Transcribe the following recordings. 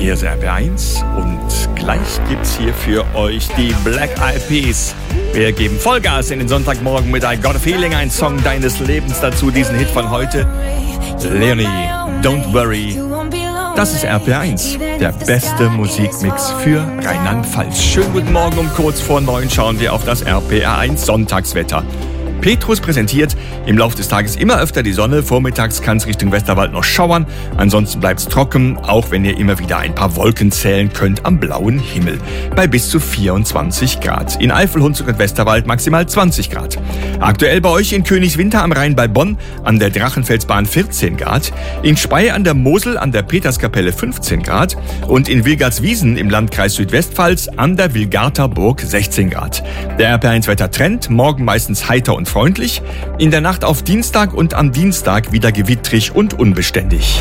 Hier ist RP1 und gleich gibt's hier für euch die Black Eyed Peas. Wir geben Vollgas in den Sonntagmorgen mit I Got a Feeling, ein Song deines Lebens, dazu diesen Hit von heute. Leonie, Don't Worry. Das ist RP1, der beste Musikmix für Rheinland-Pfalz. Schönen guten Morgen, um kurz vor 9 schauen wir auf das RPR1 Sonntagswetter. Petrus präsentiert im Laufe des Tages immer öfter die Sonne. Vormittags kann es Richtung Westerwald noch schauern. Ansonsten bleibt es trocken, auch wenn ihr immer wieder ein paar Wolken zählen könnt am blauen Himmel. Bei bis zu 24 Grad. In Eifel, Hunsrück und Westerwald maximal 20 Grad. Aktuell bei euch in Königswinter am Rhein bei Bonn an der Drachenfelsbahn 14 Grad. In Speyer an der Mosel an der Peterskapelle 15 Grad. Und in Wilgartswiesen im Landkreis Südwestpfalz an der Wilgarter Burg 16 Grad. Der RP1-Wetter-Trend, morgen meistens heiter und freundlich, in der Nacht auf Dienstag und am Dienstag wieder gewittrig und unbeständig.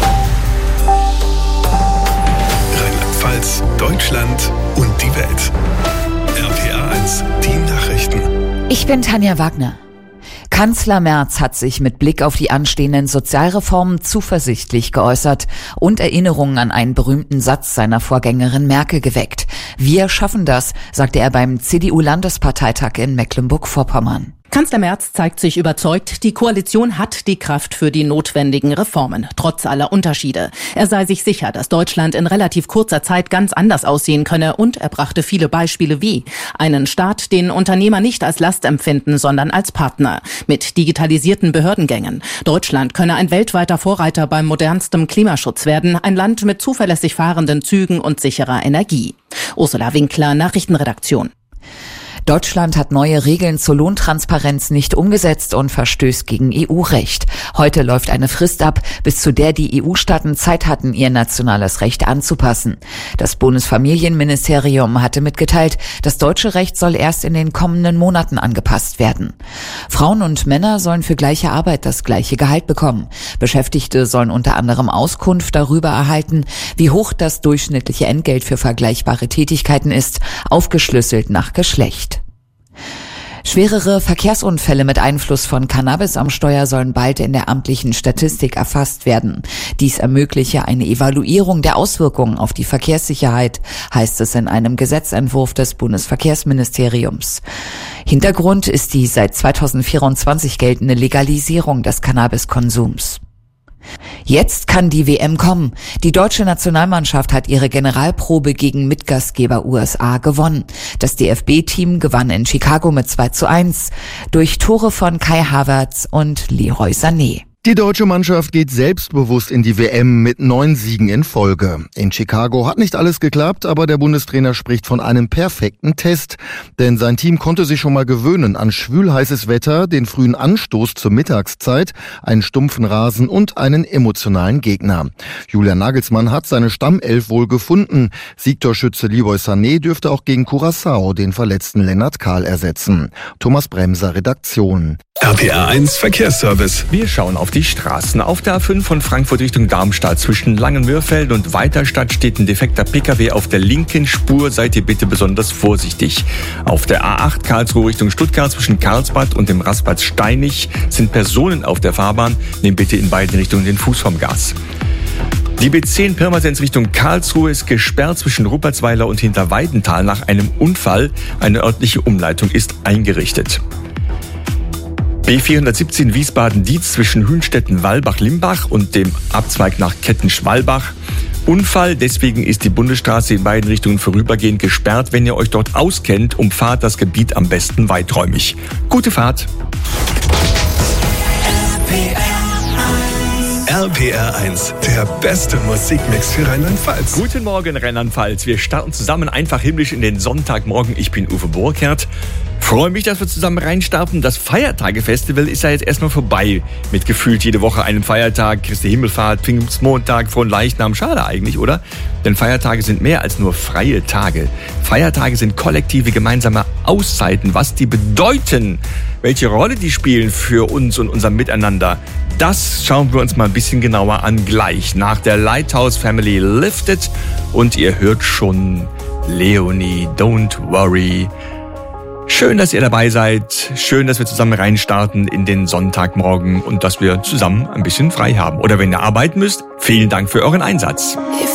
Rheinland-Pfalz, Deutschland und die Welt. RPR1, die Nachrichten. Ich bin Tanja Wagner. Kanzler Merz hat sich mit Blick auf die anstehenden Sozialreformen zuversichtlich geäußert und Erinnerungen an einen berühmten Satz seiner Vorgängerin Merkel geweckt. Wir schaffen das, sagte er beim CDU-Landesparteitag in Mecklenburg-Vorpommern. Kanzler Merz zeigt sich überzeugt, die Koalition hat die Kraft für die notwendigen Reformen, trotz aller Unterschiede. Er sei sich sicher, dass Deutschland in relativ kurzer Zeit ganz anders aussehen könne, und er brachte viele Beispiele wie einen Staat, den Unternehmer nicht als Last empfinden, sondern als Partner, mit digitalisierten Behördengängen. Deutschland könne ein weltweiter Vorreiter beim modernstem Klimaschutz werden, ein Land mit zuverlässig fahrenden Zügen und sicherer Energie. Ursula Winkler, Nachrichtenredaktion. Deutschland hat neue Regeln zur Lohntransparenz nicht umgesetzt und verstößt gegen EU-Recht. Heute läuft eine Frist ab, bis zu der die EU-Staaten Zeit hatten, ihr nationales Recht anzupassen. Das Bundesfamilienministerium hatte mitgeteilt, das deutsche Recht soll erst in den kommenden Monaten angepasst werden. Frauen und Männer sollen für gleiche Arbeit das gleiche Gehalt bekommen. Beschäftigte sollen unter anderem Auskunft darüber erhalten, wie hoch das durchschnittliche Entgelt für vergleichbare Tätigkeiten ist, aufgeschlüsselt nach Geschlecht. Schwerere Verkehrsunfälle mit Einfluss von Cannabis am Steuer sollen bald in der amtlichen Statistik erfasst werden. Dies ermögliche eine Evaluierung der Auswirkungen auf die Verkehrssicherheit, heißt es in einem Gesetzentwurf des Bundesverkehrsministeriums. Hintergrund ist die seit 2024 geltende Legalisierung des Cannabiskonsums. Jetzt kann die WM kommen. Die deutsche Nationalmannschaft hat ihre Generalprobe gegen Mitgastgeber USA gewonnen. Das DFB-Team gewann in Chicago mit 2:1 durch Tore von Kai Havertz und Leroy Sané. Die deutsche Mannschaft geht selbstbewusst in die WM mit 9 Siegen in Folge. In Chicago hat nicht alles geklappt, aber der Bundestrainer spricht von einem perfekten Test. Denn sein Team konnte sich schon mal gewöhnen an schwülheißes Wetter, den frühen Anstoß zur Mittagszeit, einen stumpfen Rasen und einen emotionalen Gegner. Julian Nagelsmann hat seine Stammelf wohl gefunden. Siegtorschütze Leroy Sané dürfte auch gegen Curaçao den verletzten Lennart Kahl ersetzen. Thomas Bremser, Redaktion. RPR1 Verkehrsservice. Wir schauen auf die Straßen. Auf der A5 von Frankfurt Richtung Darmstadt zwischen Langenmürfeld und Weiterstadt steht ein defekter Pkw auf der linken Spur. Seid ihr bitte besonders vorsichtig. Auf der A8 Karlsruhe Richtung Stuttgart zwischen Karlsbad und dem Rastplatz Steinig sind Personen auf der Fahrbahn. Nehmt bitte in beiden Richtungen den Fuß vom Gas. Die B10 Pirmasens Richtung Karlsruhe ist gesperrt zwischen Ruppertsweiler und Hinterweidenthal nach einem Unfall. Eine örtliche Umleitung ist eingerichtet. B417 Wiesbaden-Dietz zwischen Hünstetten-Walbach-Limbach und dem Abzweig nach Kettenschwalbach. Unfall, deswegen ist die Bundesstraße in beiden Richtungen vorübergehend gesperrt. Wenn ihr euch dort auskennt, umfahrt das Gebiet am besten weiträumig. Gute Fahrt! RPR1, der beste Musikmix für Rheinland-Pfalz. Guten Morgen, Rheinland-Pfalz. Wir starten zusammen einfach himmlisch in den Sonntagmorgen. Ich bin Uwe Burkhardt. Freue mich, dass wir zusammen reinstarten. Das Feiertage-Festival ist ja jetzt erstmal vorbei. Mit gefühlt jede Woche einem Feiertag, Christi Himmelfahrt, Pfingstmontag, Fronleichnam. Schade eigentlich, oder? Denn Feiertage sind mehr als nur freie Tage. Feiertage sind kollektive gemeinsame Auszeiten. Was die bedeuten, welche Rolle die spielen für uns und unser Miteinander, das schauen wir uns mal ein bisschen genauer an gleich. Nach der Lighthouse Family Lifted. Und ihr hört schon Leonie, Don't Worry. Schön, dass ihr dabei seid. Schön, dass wir zusammen reinstarten in den Sonntagmorgen und dass wir zusammen ein bisschen frei haben. Oder wenn ihr arbeiten müsst, vielen Dank für euren Einsatz.